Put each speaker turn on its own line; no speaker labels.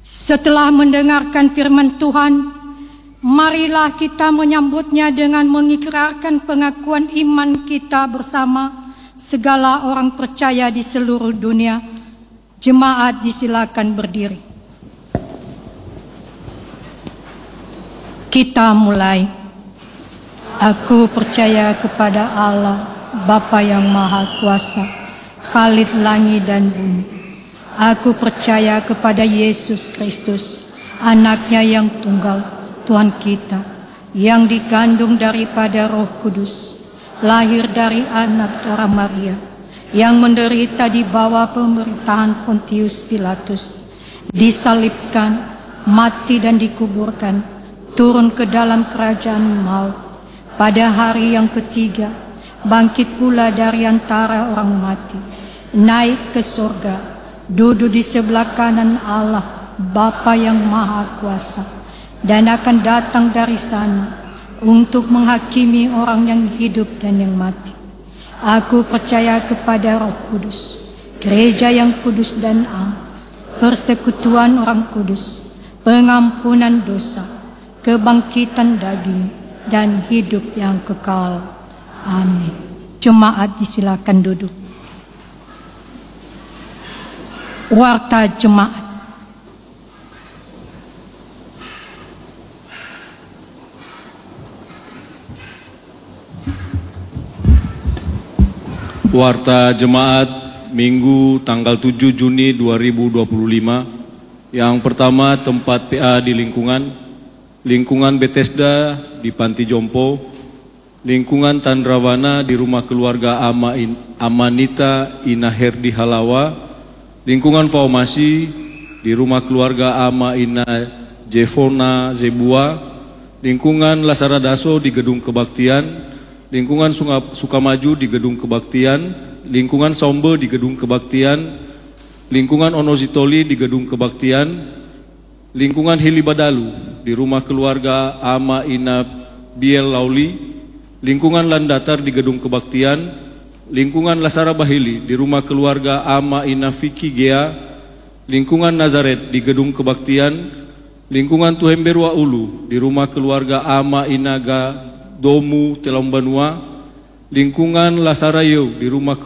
Setelah mendengarkan firman Tuhan, marilah kita menyambutnya dengan mengikrarkan pengakuan iman kita bersama segala orang percaya di seluruh dunia. Jemaat disilakan berdiri. Kita mulai. Aku percaya kepada Allah, Bapa yang Maha Kuasa, Khalik langit dan bumi. Aku percaya kepada Yesus Kristus, Anak-Nya yang tunggal, Tuhan kita, yang dikandung daripada Roh Kudus, lahir dari anak darah Maria, yang menderita di bawah pemerintahan Pontius Pilatus, disalibkan, mati dan dikuburkan, turun ke dalam kerajaan maut. Pada hari yang ketiga, bangkit pula dari antara orang mati, naik ke surga, duduk di sebelah kanan Allah, Bapa yang Maha Kuasa, dan akan datang dari sana untuk menghakimi orang yang hidup dan yang mati. Aku percaya kepada Roh Kudus, gereja yang kudus dan am, persekutuan orang kudus, pengampunan dosa, kebangkitan daging, dan hidup yang kekal. Amin. Jemaat disilakan duduk. Warta Jemaat.
Warta Jemaat Minggu tanggal 7 Juni 2025. Yang pertama, tempat PA di lingkungan Bethesda di Panti Jompo, lingkungan Tandrawana di rumah keluarga Amanita Inaher di Halawa, lingkungan Faumasi di rumah keluarga Ama Ina Jefona Zebua, lingkungan Lasaradaso di Gedung Kebaktian, lingkungan Sukamaju di Gedung Kebaktian, lingkungan Sombe di Gedung Kebaktian, lingkungan Onositoli di Gedung Kebaktian, lingkungan Hilibadalu di rumah keluarga Ama Ina Biel Lauli, lingkungan Landatar di Gedung Kebaktian, lingkungan Lasara Bahili di rumah keluarga Ama Ina Fiki Gea, lingkungan Nazaret di Gedung Kebaktian, lingkungan Tuhemberua Ulu di rumah keluarga Ama Ina Ga Domu Telombanua, lingkungan Lasarayo di rumah